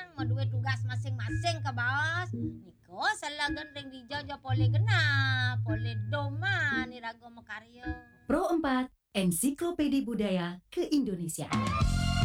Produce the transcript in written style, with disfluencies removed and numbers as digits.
Madue tugas masing-masing ke bos. Niko salagan ring dijojo pole genap, pole doma nirago makaryo. Pro 4, Ensiklopedia Budaya Keindonesiaan.